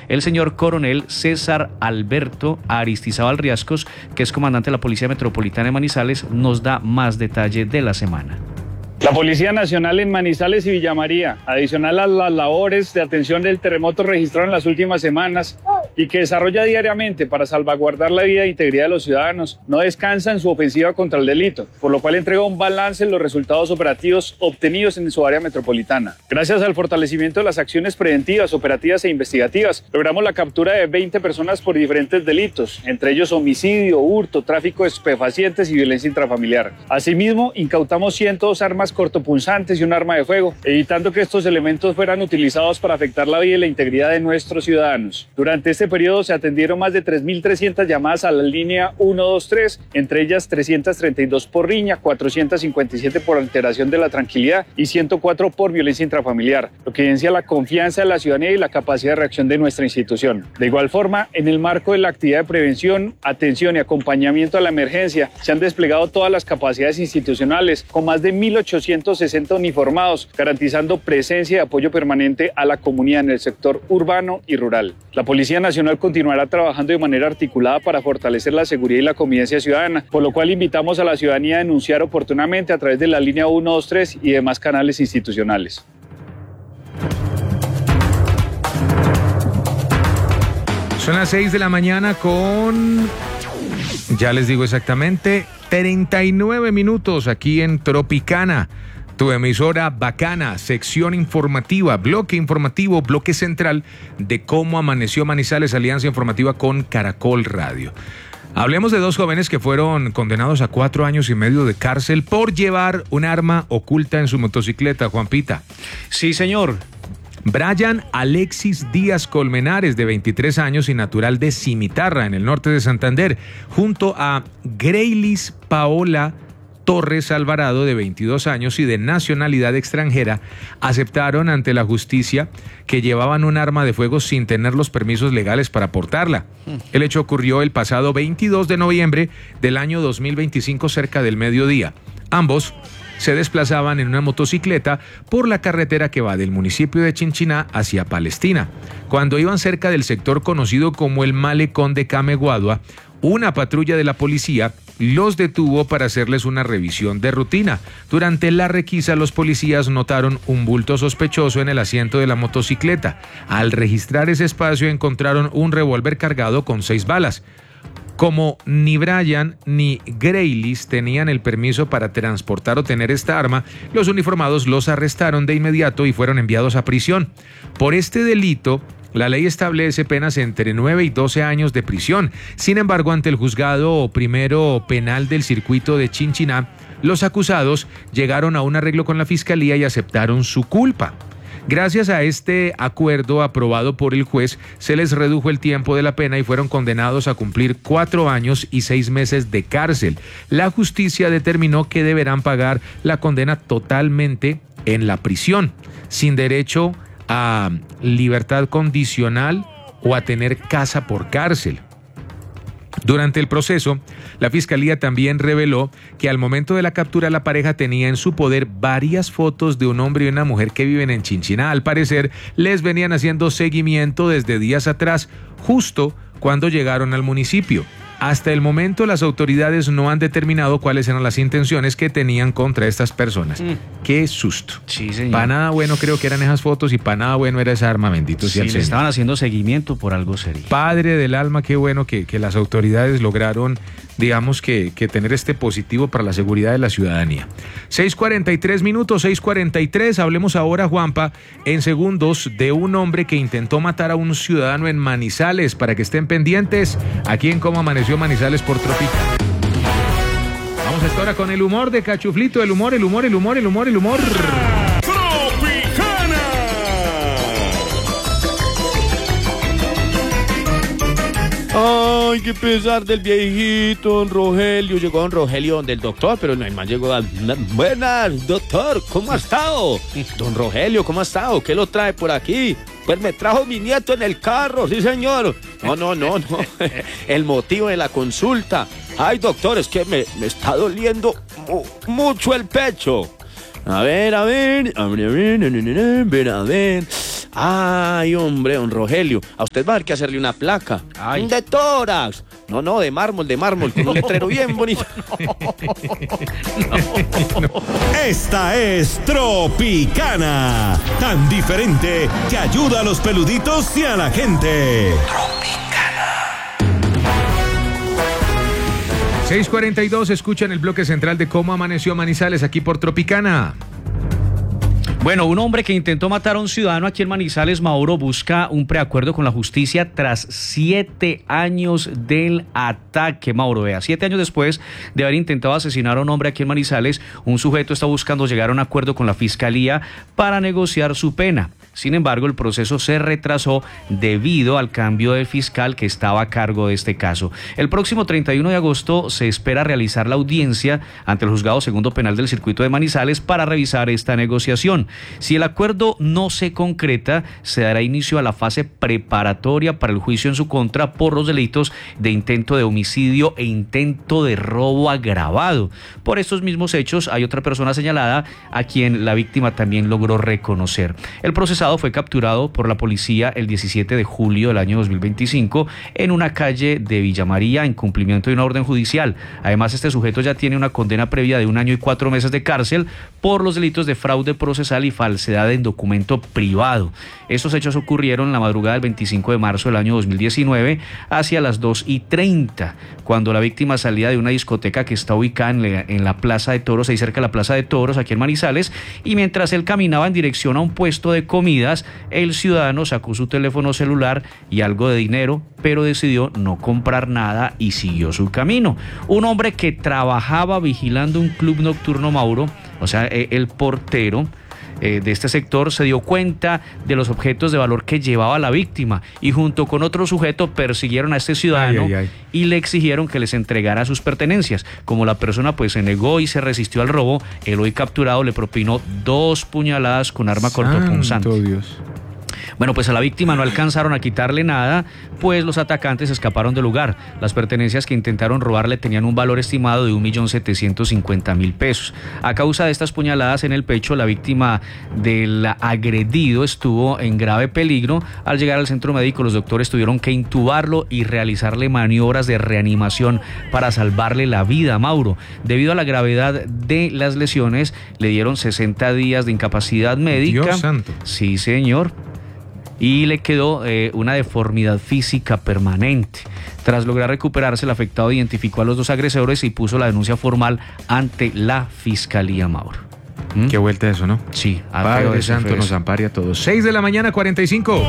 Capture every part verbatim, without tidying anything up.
el señor coronel César Alberto Aristizábal Riascos, que es comandante de la Policía Metropolitana de Manizales, nos da más detalle de la semana. La Policía Nacional en Manizales y Villa María, adicional a las labores de atención del terremoto registrado en las últimas semanas y que desarrolla diariamente para salvaguardar la vida e integridad de los ciudadanos, no descansa en su ofensiva contra el delito, por lo cual entrega un balance en los resultados operativos obtenidos en su área metropolitana. Gracias al fortalecimiento de las acciones preventivas, operativas e investigativas, logramos la captura de veinte personas por diferentes delitos, entre ellos homicidio, hurto, tráfico de estupefacientes y violencia intrafamiliar. Asimismo, incautamos ciento dos armas cortopunzantes y un arma de fuego, evitando que estos elementos fueran utilizados para afectar la vida y la integridad de nuestros ciudadanos. Durante este periodo se atendieron más de tres mil trescientas llamadas a la línea ciento veintitrés, entre ellas trescientas treinta y dos por riña, cuatrocientas cincuenta y siete por alteración de la tranquilidad y ciento cuatro por violencia intrafamiliar, lo que evidencia la confianza de la ciudadanía y la capacidad de reacción de nuestra institución. De igual forma, en el marco de la actividad de prevención, atención y acompañamiento a la emergencia, se han desplegado todas las capacidades institucionales con más de mil ochocientos sesenta uniformados, garantizando presencia y apoyo permanente a la comunidad en el sector urbano y rural. La Policía Nacional continuará trabajando de manera articulada para fortalecer la seguridad y la convivencia ciudadana, por lo cual invitamos a la ciudadanía a denunciar oportunamente a través de la línea ciento veintitrés y demás canales institucionales. Son las seis de la mañana con, ya les digo exactamente, treinta y nueve minutos aquí en Tropicana, tu emisora bacana, sección informativa, bloque informativo, bloque central de cómo amaneció Manizales, alianza informativa con Caracol Radio. Hablemos de dos jóvenes que fueron condenados a cuatro años y medio de cárcel por llevar un arma oculta en su motocicleta, Juanpita. Sí, señor. Brian Alexis Díaz Colmenares, de veintitrés años y natural de Cimitarra, en el norte de Santander, junto a Greylis Paola Torres Alvarado, de veintidós años y de nacionalidad extranjera, aceptaron ante la justicia que llevaban un arma de fuego sin tener los permisos legales para portarla. El hecho ocurrió el pasado veintidós de noviembre del año dos mil veinticinco, cerca del mediodía. Ambos se desplazaban en una motocicleta por la carretera que va del municipio de Chinchiná hacia Palestina. Cuando iban cerca del sector conocido como el Malecón de Cameguadua, una patrulla de la policía los detuvo para hacerles una revisión de rutina. Durante la requisa, los policías notaron un bulto sospechoso en el asiento de la motocicleta. Al registrar ese espacio, encontraron un revólver cargado con seis balas. Como ni Brian ni Greylis tenían el permiso para transportar o tener esta arma, los uniformados los arrestaron de inmediato y fueron enviados a prisión. Por este delito, la ley establece penas entre nueve y doce años de prisión. Sin embargo, ante el juzgado primero penal del circuito de Chinchiná, los acusados llegaron a un arreglo con la fiscalía y aceptaron su culpa. Gracias a este acuerdo aprobado por el juez, se les redujo el tiempo de la pena y fueron condenados a cumplir cuatro años y seis meses de cárcel. La justicia determinó que deberán pagar la condena totalmente en la prisión, sin derecho a libertad condicional o a tener casa por cárcel. Durante el proceso, la fiscalía también reveló que al momento de la captura la pareja tenía en su poder varias fotos de un hombre y una mujer que viven en Chinchiná. Al parecer, les venían haciendo seguimiento desde días atrás, justo cuando llegaron al municipio. Hasta el momento, las autoridades no han determinado cuáles eran las intenciones que tenían contra estas personas. Mm. ¡Qué susto! Sí, señor. Para nada bueno creo que eran esas fotos y para nada bueno era esa arma, bendito sea el Sí, Señor. le estaban haciendo seguimiento por algo serio. Padre del alma, qué bueno que, que las autoridades lograron, digamos, que, que tener este positivo para la seguridad de la ciudadanía. seis cuarenta y tres minutos, seis cuarenta y tres. Hablemos ahora, Juanpa, en segundos, de un hombre que intentó matar a un ciudadano en Manizales. Para que estén pendientes, aquí en Cómo Amaneció Manizales por Tropicana. Vamos a estar ahora con el humor de Cachuflito, el humor, el humor, el humor, el humor, el humor. ¡Tropicana! Ay, qué pesar del viejito, don Rogelio. Llegó don Rogelio donde el doctor, pero no hay más, llegó a... Buenas, doctor, ¿cómo ha estado? Don Rogelio, ¿cómo ha estado? ¿Qué lo trae por aquí? Pues me trajo mi nieto en el carro, sí señor. No, no, no, no. El motivo de la consulta. Ay, doctor, es que me, me está doliendo mu mucho el pecho. A ver, a ver, a ver, a ver, a ver, a ver. Ay, hombre, don Rogelio, a usted va a haber que hacerle una placa. Ay. De tórax. No, no, de mármol, de mármol, con un letrero bien bonito. Esta es Tropicana, tan diferente que ayuda a los peluditos y a la gente. seis cuarenta y dos, escuchan el bloque central de Cómo Amaneció Manizales aquí por Tropicana. Bueno, un hombre que intentó matar a un ciudadano aquí en Manizales, Mauro, busca un preacuerdo con la justicia tras siete años del ataque. Mauro, vea, siete años después de haber intentado asesinar a un hombre aquí en Manizales, un sujeto está buscando llegar a un acuerdo con la fiscalía para negociar su pena. Sin embargo, el proceso se retrasó debido al cambio de fiscal que estaba a cargo de este caso. El próximo treinta y uno de agosto se espera realizar la audiencia ante el Juzgado Segundo Penal del Circuito de Manizales para revisar esta negociación. Si el acuerdo no se concreta, se dará inicio a la fase preparatoria para el juicio en su contra por los delitos de intento de homicidio e intento de robo agravado. Por estos mismos hechos, hay otra persona señalada a quien la víctima también logró reconocer. El procesado fue capturado por la policía el diecisiete de julio del año dos mil veinticinco en una calle de Villa María en cumplimiento de una orden judicial. Además, este sujeto ya tiene una condena previa de un año y cuatro meses de cárcel por los delitos de fraude procesal y falsedad en documento privado. Estos hechos ocurrieron en la madrugada del veinticinco de marzo del año dos mil diecinueve hacia las dos y treinta, cuando la víctima salía de una discoteca que está ubicada en la, en la Plaza de Toros, ahí cerca de la Plaza de Toros, aquí en Manizales, y mientras él caminaba en dirección a un puesto de comidas, el ciudadano sacó su teléfono celular y algo de dinero, pero decidió no comprar nada y siguió su camino. Un hombre que trabajaba vigilando un club nocturno, Mauro, o sea, el portero eh, de este sector, se dio cuenta de los objetos de valor que llevaba la víctima y junto con otro sujeto persiguieron a este ciudadano ay, ay, ay. y le exigieron que les entregara sus pertenencias. Como la persona pues se negó y se resistió al robo, el hoy capturado le propinó dos puñaladas con arma cortopunzante. Dios. Bueno, pues a la víctima no alcanzaron a quitarle nada, pues los atacantes escaparon del lugar. Las pertenencias que intentaron robarle tenían un valor estimado de un millón setecientos cincuenta mil pesos. A causa de estas puñaladas en el pecho, la víctima del agredido estuvo en grave peligro. Al llegar al centro médico, los doctores tuvieron que intubarlo y realizarle maniobras de reanimación para salvarle la vida, Mauro. Debido a la gravedad de las lesiones, le dieron sesenta días de incapacidad médica. Dios santo. Sí, señor. Y le quedó eh, una deformidad física permanente. Tras lograr recuperarse, el afectado identificó a los dos agresores y puso la denuncia formal ante la Fiscalía, Mauro. ¿Mm? Qué vuelta eso, ¿no? Sí. Padre Santo nos ampare a todos. seis de la mañana, cuarenta y cinco.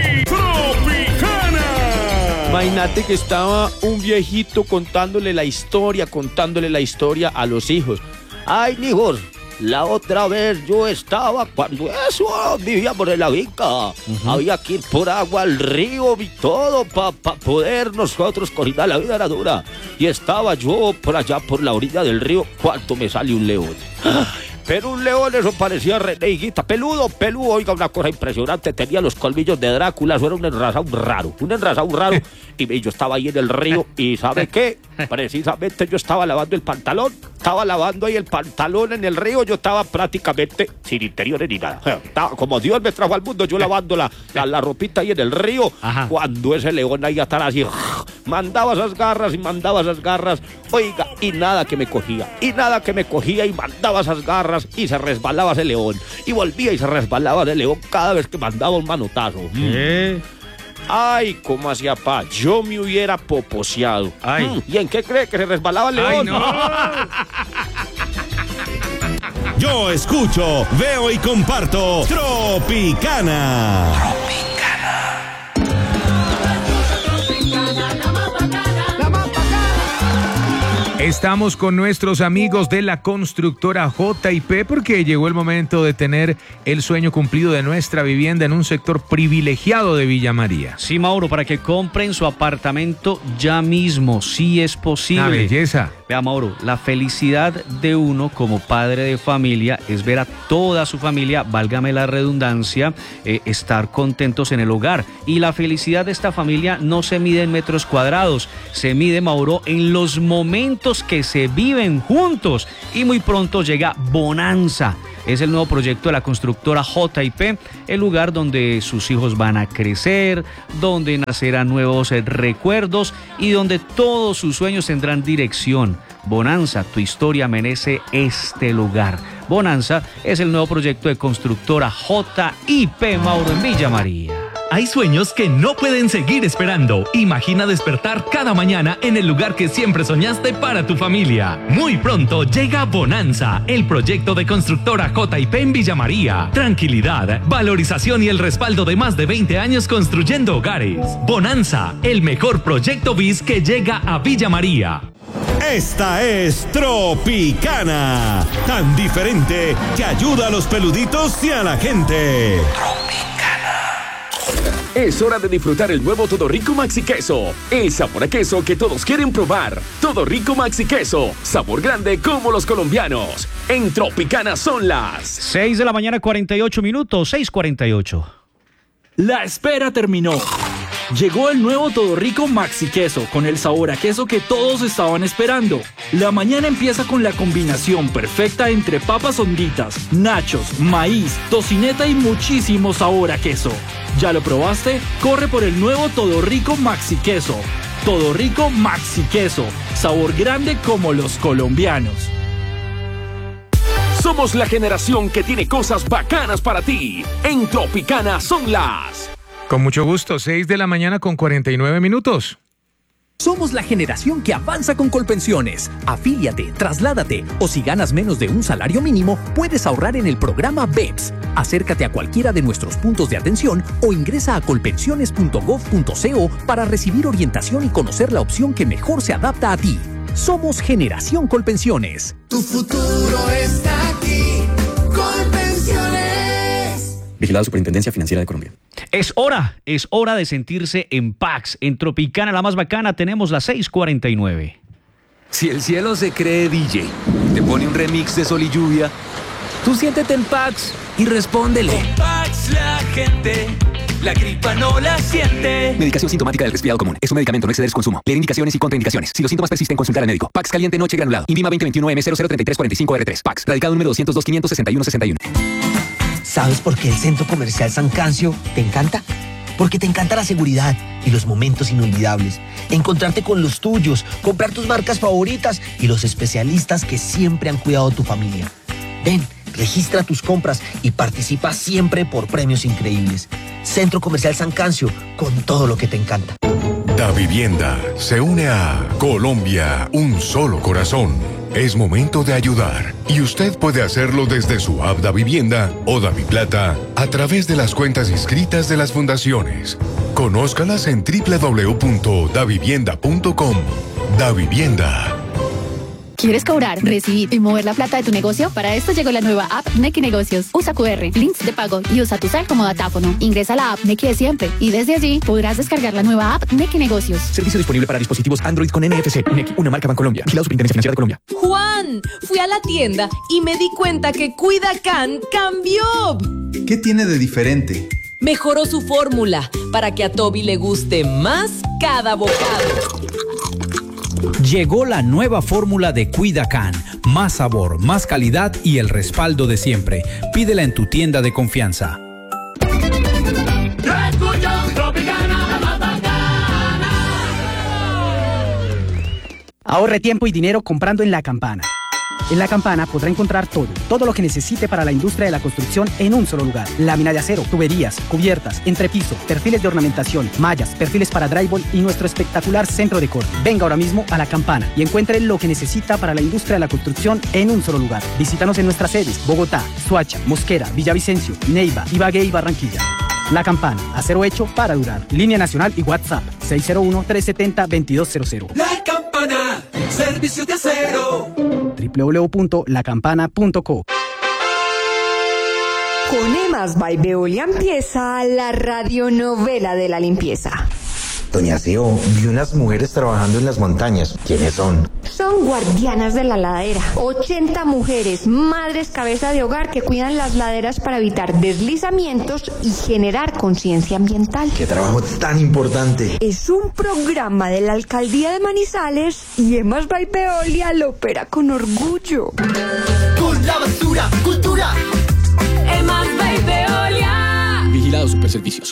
Imagínate que estaba un viejito contándole la historia, contándole la historia a los hijos. Ay, mijos, la otra vez yo estaba, cuando eso vivíamos en la finca, uh-huh. había que ir por agua al río y todo para pa poder nosotros cocinar, la vida era dura. Y estaba yo por allá por la orilla del río cuando me sale un león. Ay, pero un león, eso parecía reneguita, peludo, peludo, oiga, una cosa impresionante, tenía los colmillos de Drácula, eso era un enrasado raro, un enrasado raro, y yo estaba ahí en el río, y ¿sabe qué? Precisamente yo estaba lavando el pantalón, estaba lavando ahí el pantalón en el río, yo estaba prácticamente sin interiores ni nada, estaba, como Dios me trajo al mundo, yo lavando la, la, la ropita ahí en el río, ajá. Cuando ese león ahí atrás así, mandaba esas garras y mandaba esas garras, oiga, y nada que me cogía, y nada que me cogía, y mandaba esas garras, y se resbalaba ese león y volvía y se resbalaba ese león cada vez que mandaba un manotazo. ¿Qué? Ay, ¿cómo hacía pa? Yo me hubiera poposeado. Ay. Mm, ¿y en qué cree que se resbalaba el león? Ay, no. Yo escucho, veo y comparto Tropicana. Tropicana. Estamos con nuestros amigos de la constructora J y P porque llegó el momento de tener el sueño cumplido de nuestra vivienda en un sector privilegiado de Villa María. Sí, Mauro, para que compren su apartamento ya mismo, sí es posible. Una belleza. Vea, Mauro, la felicidad de uno como padre de familia es ver a toda su familia, válgame la redundancia, eh, estar contentos en el hogar. Y la felicidad de esta familia no se mide en metros cuadrados, se mide, Mauro, en los momentos que se viven juntos. Y muy pronto llega Bonanza, Es el nuevo proyecto de la constructora J y P, el lugar donde sus hijos van a crecer, donde nacerán nuevos recuerdos y donde todos sus sueños tendrán dirección. Bonanza, tu historia merece este lugar. Bonanza es el nuevo proyecto de constructora J y P, Mauro, en Villa María. Hay sueños que no pueden seguir esperando. Imagina despertar cada mañana en el lugar que siempre soñaste para tu familia. Muy pronto llega Bonanza, el proyecto de constructora J y P en Villa María. Tranquilidad, valorización y el respaldo de más de veinte años construyendo hogares. Bonanza, el mejor proyecto B I S que llega a Villa María. Esta es Tropicana, tan diferente que ayuda a los peluditos y a la gente. Es hora de disfrutar el nuevo Todo Rico Maxi Queso. El sabor a queso que todos quieren probar. Todo Rico Maxi Queso. Sabor grande como los colombianos. En Tropicana son las seis de la mañana, cuarenta y ocho minutos, seis cuarenta y ocho. La espera terminó. Llegó el nuevo Todo Rico Maxi Queso, con el sabor a queso que todos estaban esperando. La mañana empieza con la combinación perfecta entre papas honditas, nachos, maíz, tocineta y muchísimo sabor a queso. ¿Ya lo probaste? Corre por el nuevo Todo Rico Maxi Queso. Todo Rico Maxi Queso, sabor grande como los colombianos. Somos la generación que tiene cosas bacanas para ti. En Tropicana son las... Con mucho gusto, seis de la mañana con cuarenta y nueve minutos. Somos la generación que avanza con Colpensiones. Afíliate, trasládate o si ganas menos de un salario mínimo, puedes ahorrar en el programa B E P S. Acércate a cualquiera de nuestros puntos de atención o ingresa a colpensiones punto gov punto co para recibir orientación y conocer la opción que mejor se adapta a ti. Somos Generación Colpensiones. Tu futuro está aquí. Colpensiones. Vigilado Superintendencia Financiera de Colombia. Es hora, es hora de sentirse en Pax. En Tropicana, la más bacana, tenemos las seis cuarenta y nueve. Si el cielo se cree D J, te pone un remix de Sol y Lluvia, tú siéntete en Pax y respóndele. Con Pax la gente, la gripa no la siente. Medicación sintomática del resfriado común. Es un medicamento, no exceder su consumo. Leer indicaciones y contraindicaciones. Si los síntomas persisten, consultar al médico. Pax caliente noche granulado. INVIMA veinte veintiuno M cero cero treinta y tres cuarenta y cinco R tres. Pax. Radicado número doscientos dos quinientos sesenta y uno sesenta y uno. ¿Sabes por qué el Centro Comercial San Cancio te encanta? Porque te encanta la seguridad y los momentos inolvidables. Encontrarte con los tuyos, comprar tus marcas favoritas y los especialistas que siempre han cuidado tu familia. Ven, registra tus compras y participa siempre por premios increíbles. Centro Comercial San Cancio, con todo lo que te encanta. Davivienda se une a Colombia, un solo corazón. Es momento de ayudar y usted puede hacerlo desde su app Davivienda o Daviplata a través de las cuentas inscritas de las fundaciones. Conózcalas en doble u doble u doble u punto davivienda punto com. Davivienda. ¿Quieres cobrar, recibir y mover la plata de tu negocio? Para esto llegó la nueva app Nequi Negocios. Usa Q R, links de pago y usa tu cel como datáfono. Ingresa a la app Nequi de siempre y desde allí podrás descargar la nueva app Nequi Negocios. Servicio disponible para dispositivos Android con N F C. Nequi, una marca Bancolombia. Vigilado Superintendencia Financiera de Colombia. Juan, fui a la tienda y me di cuenta que Cuidacán cambió. ¿Qué tiene de diferente? Mejoró su fórmula para que a Toby le guste más cada bocado. Llegó la nueva fórmula de Cuidacán. Más sabor, más calidad y el respaldo de siempre. Pídela en tu tienda de confianza. Ahorre tiempo y dinero comprando en La Campana. En La Campana podrá encontrar todo, todo lo que necesite para la industria de la construcción en un solo lugar. Lámina de acero, tuberías, cubiertas, entrepiso, perfiles de ornamentación, mallas, perfiles para drywall y nuestro espectacular centro de corte. Venga ahora mismo a La Campana y encuentre lo que necesita para la industria de la construcción en un solo lugar. Visítanos en nuestras sedes: Bogotá, Soacha, Mosquera, Villavicencio, Neiva, Ibagué y Barranquilla. La Campana, acero hecho para durar. Línea nacional y WhatsApp seis cero uno, tres siete cero, dos dos cero cero. La Campana, servicio de acero. doble u doble u doble u punto la campana punto co. Con Emas by Veolia empieza la radionovela de la limpieza. Doña Seo, vi unas mujeres trabajando en las montañas. ¿Quiénes son? Son guardianas de la ladera. ochenta mujeres, madres cabeza de hogar que cuidan las laderas para evitar deslizamientos y generar conciencia ambiental. ¡Qué trabajo tan importante! Es un programa de la Alcaldía de Manizales y Emas by Veolia lo opera con orgullo. Con con la basura. Cultura. Emas Veolia. Vigilado Superservicios.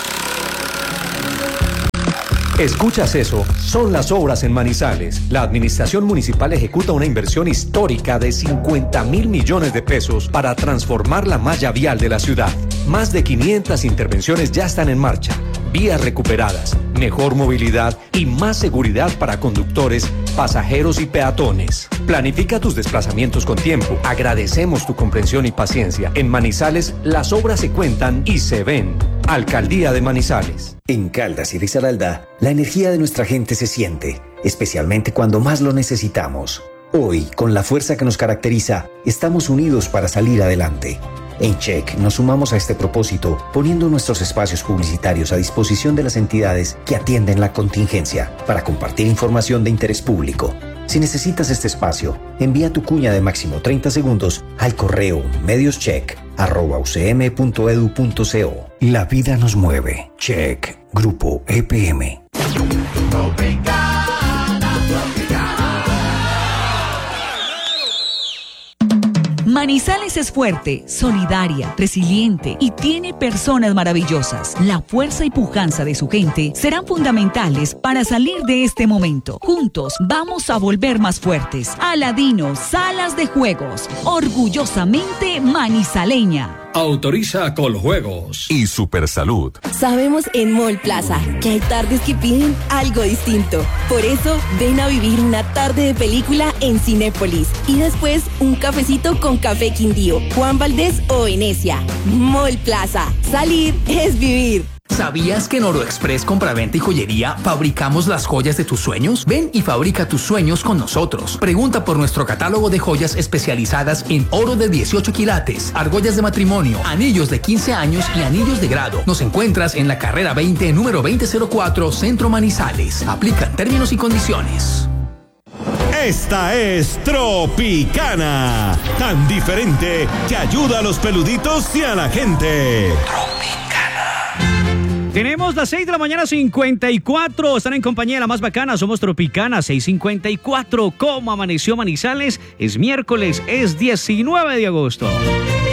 ¿Escuchas eso? Son las obras en Manizales. La administración municipal ejecuta una inversión histórica de cincuenta mil millones de pesos para transformar la malla vial de la ciudad. Más de quinientas intervenciones ya están en marcha. Vías recuperadas, mejor movilidad y más seguridad para conductores, pasajeros y peatones. Planifica tus desplazamientos con tiempo. Agradecemos tu comprensión y paciencia. En Manizales, las obras se cuentan y se ven. Alcaldía de Manizales. En Caldas y Risaralda, la energía de nuestra gente se siente, especialmente cuando más lo necesitamos. Hoy, con la fuerza que nos caracteriza, estamos unidos para salir adelante. En Check nos sumamos a este propósito, poniendo nuestros espacios publicitarios a disposición de las entidades que atienden la contingencia para compartir información de interés público. Si necesitas este espacio, envía tu cuña de máximo treinta segundos al correo medioscheck arroba u c m punto edu punto co. La vida nos mueve. Check. Grupo E P M. Manizales es fuerte, solidaria, resiliente y tiene personas maravillosas. La fuerza y pujanza de su gente serán fundamentales para salir de este momento. Juntos vamos a volver más fuertes. Aladino, salas de juegos, orgullosamente manizaleña. Autoriza Coljuegos y Supersalud. Sabemos en Mall Plaza que hay tardes que piden algo distinto. Por eso, ven a vivir una tarde de película en Cinépolis y después un cafecito con Café Quindío, Juan Valdés o Venecia. Mall Plaza. Salir es vivir. ¿Sabías que en Oroexpress Compraventa y Joyería fabricamos las joyas de tus sueños? Ven y fabrica tus sueños con nosotros. Pregunta por nuestro catálogo de joyas especializadas en oro de dieciocho quilates, argollas de matrimonio, anillos de quince años y anillos de grado. Nos encuentras en la carrera veinte, número veinte cero cuatro, Centro Manizales. Aplican términos y condiciones. Esta es Tropicana, tan diferente que ayuda a los peluditos y a la gente. Tenemos las seis de la mañana, cincuenta y cuatro. Están en compañía de la más bacana. Somos Tropicana, seis cincuenta y cuatro. ¿Cómo amaneció Manizales? Es miércoles, es diecinueve de agosto.